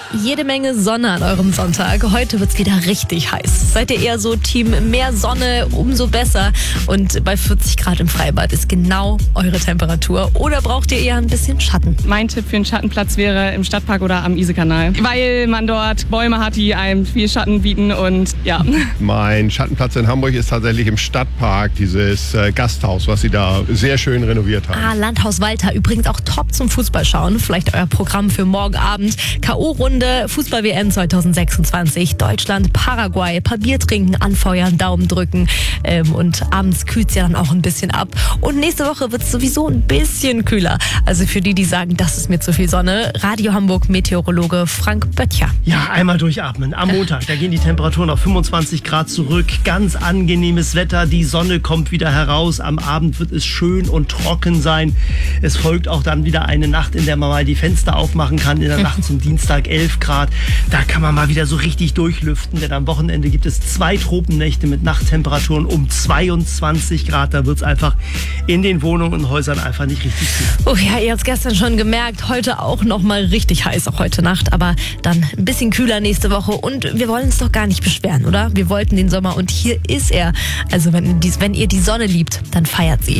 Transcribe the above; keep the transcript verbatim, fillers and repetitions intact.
Jede Menge Sonne an eurem Sonntag. Heute wird's wieder richtig heiß. Seid ihr eher so Team mehr Sonne, umso besser. Und bei vierzig Grad im Freibad ist genau eure Temperatur. Oder braucht ihr eher ein bisschen Schatten? Mein Tipp für einen Schattenplatz wäre im Stadtpark oder am Isekanal. Weil man dort Bäume hat, die einem viel Schatten bieten und ja. Mein Schattenplatz in Hamburg ist tatsächlich im Stadtpark, dieses äh, Gasthaus, was sie da sehr schön renoviert haben. Ah, Landhaus Walter. Übrigens auch top zum Fußballschauen. Vielleicht euer Programm für morgen Abend. K O-Runde, Fußball-W M zwanzig sechsundzwanzig. Deutschland, Paraguay. Paar Bier trinken, anfeuern, Daumen drücken. Ähm, und abends kühlt es ja dann auch ein bisschen ab. Und nächste Woche wird es sowieso ein bisschen kühler. Also für die, die sagen, das ist mir zu viel Sonne. Radio Hamburg Meteorologe Frank Böttcher. Ja, einmal durchatmen. Am Montag, da gehen die Temperaturen auf fünfundzwanzig Grad zurück. Ganz angenehmes Wetter. Die Sonne kommt wieder heraus. Am Abend wird es schön und trocken sein. Es folgt auch dann wieder eine Nacht, in der man mal die Fenster aufmachen kann. In der Nacht zum Dienstag elf Grad. Da kann man mal wieder so richtig durchlüften. Denn am Wochenende gibt es zwei Tropennächte mit Nachttemperaturen um zweiundzwanzig Grad. Da wird es einfach in den Wohnungen und Häusern einfach nicht richtig kühl. Oh ja, ihr habt es gestern schon gemerkt. Heute auch noch mal richtig heiß, auch heute Nacht. Aber dann ein bisschen kühler nächste Woche. Und wir wollen uns doch gar nicht beschweren, oder? Wir wollten den Sommer und hier ist er. Also wenn, wenn ihr die Sonne liebt, dann feiert sie.